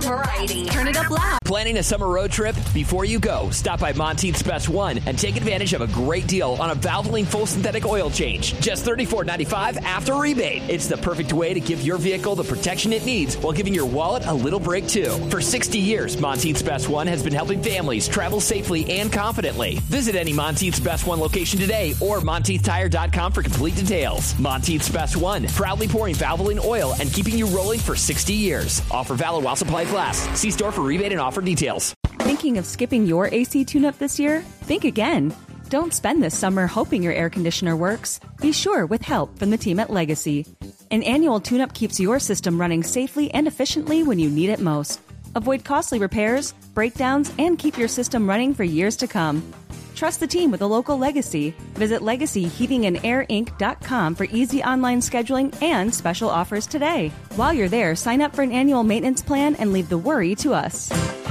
variety. Turn it up loud. Planning a summer road trip? Before you go, stop by Monteith's Best One and take advantage of a great deal on a Valvoline full synthetic oil change. Just $34.95 after rebate. It's the perfect way to give your vehicle the protection it needs while giving your wallet a little break, too. For 60 years, Monteith's Best One has been helping families travel safely and confidently. Visit any Monteith's Best One location today or MonteithTire.com for complete details. Monteith's Best One, proudly pouring Valvoline oil and keeping you rolling for 60 years. Offer valid while supplies last. See store for rebate and offer details. Thinking of skipping your AC tune-up this year? Think again. Don't spend this summer hoping your air conditioner works. Be sure with help from the team at Legacy. An annual tune-up keeps your system running safely and efficiently when you need it most. Avoid costly repairs, breakdowns, and keep your system running for years to come. Trust the team with a local Legacy. Visit LegacyHeatingandAirInc.com for easy online scheduling and special offers today. While you're there, sign up for an annual maintenance plan and leave the worry to us.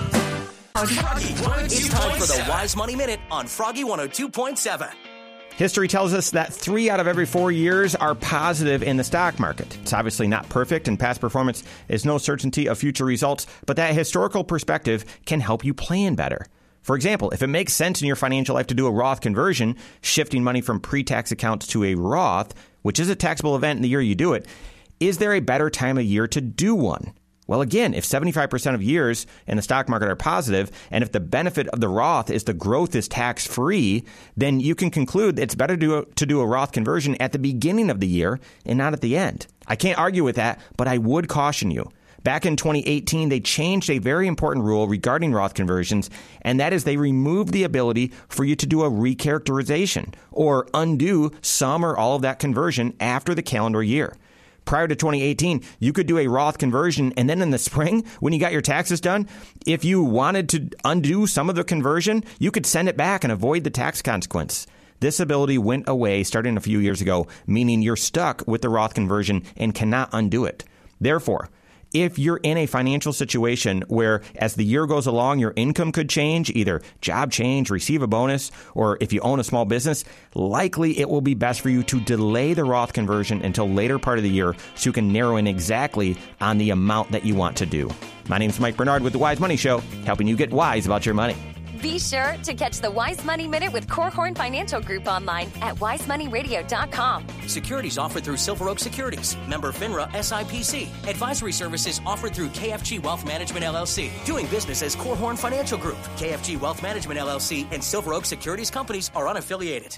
It's time for the Wise Money Minute on Froggy 102.7. History tells us that 3 out of every 4 years are positive in the stock market. It's obviously not perfect, and past performance is no certainty of future results, but that historical perspective can help you plan better. For example, if it makes sense in your financial life to do a Roth conversion, shifting money from pre-tax accounts to a Roth, which is a taxable event in the year you do it, is there a better time of year to do one? Well, again, if 75% of years in the stock market are positive, and if the benefit of the Roth is the growth is tax-free, then you can conclude it's better to do a Roth conversion at the beginning of the year and not at the end. I can't argue with that, but I would caution you. Back in 2018, they changed a very important rule regarding Roth conversions, and that is they removed the ability for you to do a recharacterization or undo some or all of that conversion after the calendar year. Prior to 2018, you could do a Roth conversion, and then in the spring, when you got your taxes done, if you wanted to undo some of the conversion, you could send it back and avoid the tax consequence. This ability went away starting a few years ago, meaning you're stuck with the Roth conversion and cannot undo it. Therefore, if you're in a financial situation where as the year goes along, your income could change, either job change, receive a bonus, or if you own a small business, likely it will be best for you to delay the Roth conversion until later part of the year so you can narrow in exactly on the amount that you want to do. My name is Mike Bernard with The Wise Money Show, helping you get wise about your money. Be sure to catch the Wise Money Minute with Korhorn Financial Group online at wisemoneyradio.com. Securities offered through Silver Oak Securities. Member FINRA SIPC. Advisory services offered through KFG Wealth Management LLC. Doing business as Korhorn Financial Group. KFG Wealth Management LLC and Silver Oak Securities companies are unaffiliated.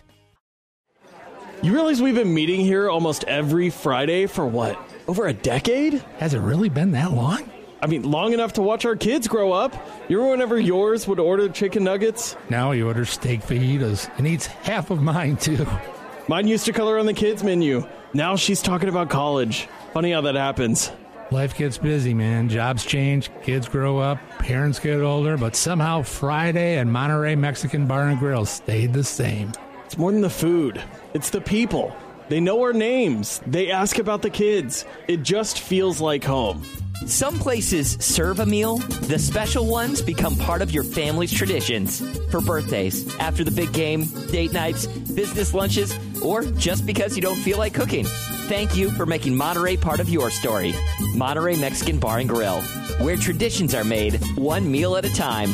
You realize we've been meeting here almost every Friday for what? Over a decade? Has it really been that long? I mean, long enough to watch our kids grow up. You remember whenever yours would order chicken nuggets? Now he orders steak fajitas and eats half of mine, too. Mine used to color on the kids' menu. Now she's talking about college. Funny how that happens. Life gets busy, man. Jobs change, kids grow up, parents get older, but somehow Friday and Monterey Mexican Bar and Grill stayed the same. It's more than the food. It's the people. They know our names. They ask about the kids. It just feels like home. Some places serve a meal. The special ones become part of your family's traditions. For birthdays, after the big game, date nights, business lunches, or just because you don't feel like cooking. Thank you for making Monterey part of your story. Monterey Mexican Bar and Grill, where traditions are made one meal at a time.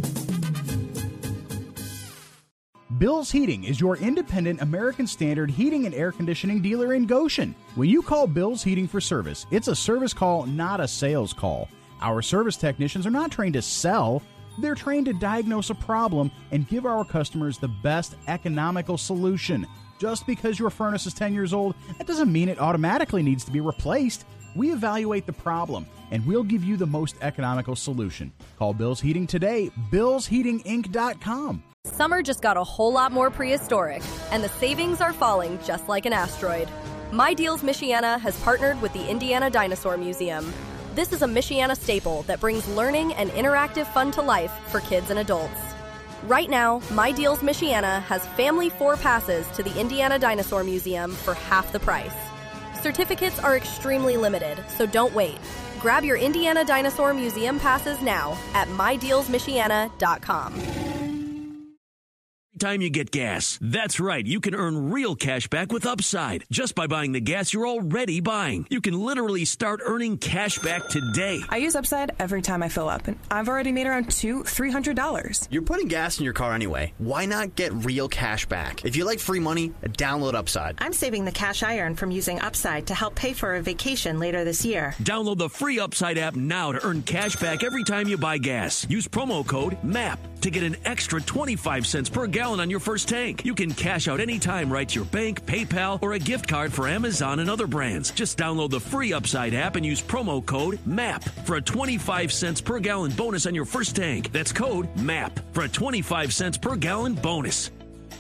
Bill's Heating is your independent American Standard heating and air conditioning dealer in Goshen. When you call Bill's Heating for service, it's a service call, not a sales call. Our service technicians are not trained to sell. They're trained to diagnose a problem and give our customers the best economical solution. Just because your furnace is 10 years old, that doesn't mean it automatically needs to be replaced. We evaluate the problem, and we'll give you the most economical solution. Call Bill's Heating today, billsheatinginc.com. Summer just got a whole lot more prehistoric, and the savings are falling just like an asteroid. My Deals Michiana has partnered with the Indiana Dinosaur Museum. This is a Michiana staple that brings learning and interactive fun to life for kids and adults. Right now, My Deals Michiana has family 4 passes to the Indiana Dinosaur Museum for half the price. Certificates are extremely limited, so don't wait. Grab your Indiana Dinosaur Museum passes now at mydealsmichiana.com. time you get gas. That's right. You can earn real cash back with Upside just by buying the gas you're already buying. You can literally start earning cash back today. I use Upside every time I fill up, and I've already made around $300. You're putting gas in your car anyway. Why not get real cash back? If you like free money, download Upside. I'm saving the cash I earn from using Upside to help pay for a vacation later this year. Download the free Upside app now to earn cash back every time you buy gas. Use promo code MAP to get an extra 25 cents per gallon on your first tank. You can cash out anytime right to your bank, PayPal, or a gift card for Amazon and other brands. Just download the free Upside app and use promo code MAP for a 25 cents per gallon bonus on your first tank. That's code MAP for a 25 cents per gallon bonus.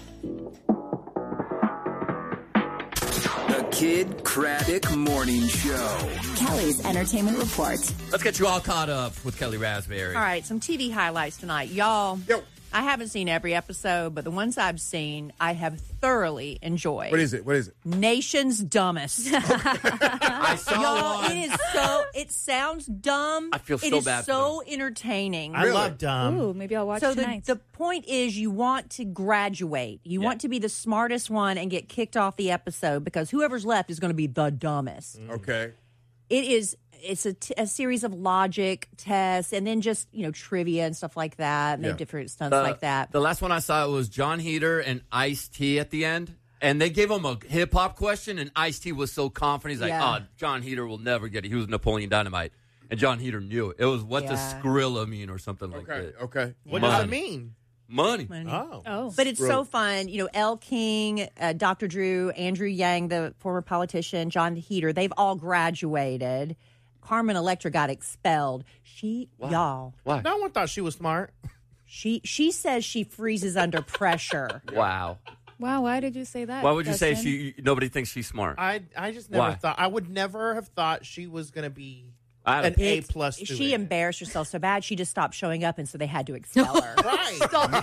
The Kid Craddock Morning Show. Kelly's Entertainment Report. Let's get you all caught up with Kelly Raspberry. All right, some TV highlights tonight. Y'all, I haven't seen every episode, but the ones I've seen, I have thoroughly enjoyed. What is it? Nation's Dumbest. I saw Y'all, one. it sounds dumb. I feel so It is bad so entertaining. I love dumb. Ooh, maybe I'll watch So tonight. the point is you want to graduate. You want to be the smartest one and get kicked off the episode because whoever's left is going to be the dumbest. Okay. It's a series of logic tests and then just, trivia and stuff like that. And they have different stunts like that. The last one I saw was John Heder and Ice-T at the end. And they gave him a hip-hop question, and Ice-T was so confident. He's like, John Heder will never get it. He was Napoleon Dynamite. And John Heder knew it. It was, what does Skrilla mean or something like that. Okay. What does it mean? Money. Oh. But it's so fun. Elle King, Dr. Drew, Andrew Yang, the former politician, John Heder, they've all graduated. Carmen Electra got expelled. Y'all. Why? No one thought she was smart. She says she freezes under pressure. Wow. Wow, why did you say that? Why would you say nobody thinks she's smart? I just never thought. I would never have thought she was going to be an A-plus student. She embarrassed herself so bad, she just stopped showing up, and so they had to expel her. Right.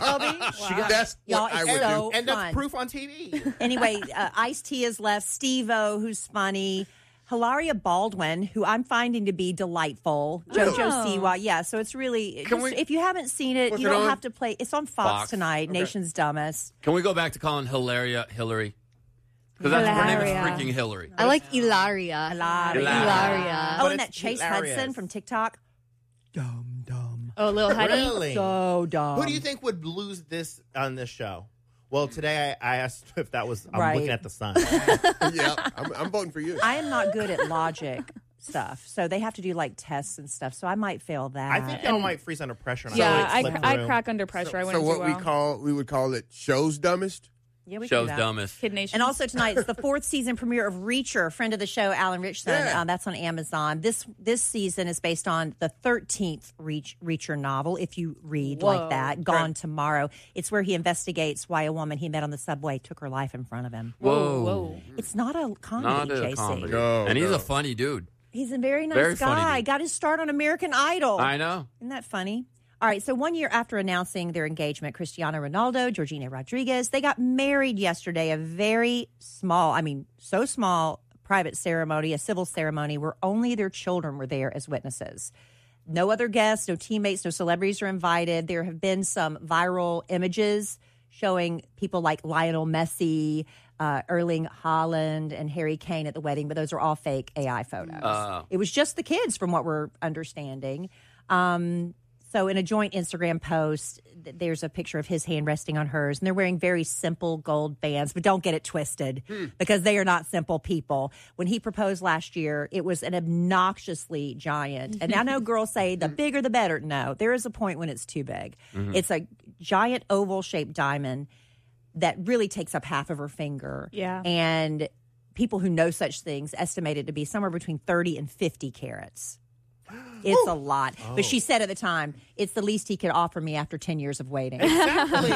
That's what I would do. And that's proof on TV. Anyway, Ice-T is left. Steve-O, who's funny. Hilaria Baldwin, who I'm finding to be delightful. JoJo Siwa. Yeah, so it's really... if you haven't seen it, you don't have to play... It's on Fox tonight, Nation's Dumbest. Can we go back to calling Hillary? Because her name is freaking Hillary. I like Ilaria. Ilaria. Oh, and that Chase Hudson from TikTok. Dumb. Oh, Lil Huddy? Really? So dumb. Who do you think would lose this on this show? Well, today I asked if that was... I'm looking at the sun. Yeah, I'm voting for you. I am not good at logic stuff, so they have to do tests and stuff, so I might fail that. I think y'all might freeze under pressure. I crack under pressure. So what we would call it Show's Dumbest? Yeah, we Show's Dumbest. Kid Nation. And also tonight, it's the 4th season premiere of Reacher, friend of the show, Alan Richson. Yeah. That's on Amazon. This season is based on the 13th Reacher novel, if you read like that, Gone Tomorrow. It's where he investigates why a woman he met on the subway took her life in front of him. Whoa. It's not a comedy, JC. No, and he's a funny dude. He's a very nice guy. Got his start on American Idol. I know. Isn't that funny? All right, so 1 year after announcing their engagement, Cristiano Ronaldo, Georgina Rodriguez, they got married yesterday, a very small, so small, private ceremony, a civil ceremony where only their children were there as witnesses. No other guests, no teammates, no celebrities are invited. There have been some viral images showing people like Lionel Messi, Erling Haaland, and Harry Kane at the wedding, but those are all fake AI photos. It was just the kids, from what we're understanding. So in a joint Instagram post, there's a picture of his hand resting on hers, and they're wearing very simple gold bands, but don't get it twisted because they are not simple people. When he proposed last year, it was an obnoxiously giant. And I know girls say the bigger the better. No, there is a point when it's too big. Mm-hmm. It's a giant oval-shaped diamond that really takes up half of her finger. Yeah. And people who know such things estimate it to be somewhere between 30 and 50 carats. It's a lot. But she said at the time, it's the least he could offer me after 10 years of waiting. Exactly.